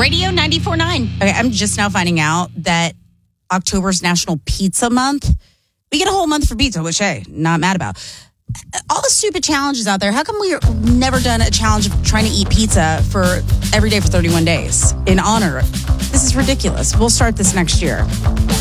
Radio 94.9. Okay, I'm just now finding out that October's National Pizza Month. We get a whole month for pizza, which, hey, not mad about. All the stupid challenges out there. How come we've never done a challenge of trying to eat pizza for every day for 31 days in honor? This is ridiculous. We'll start this next year.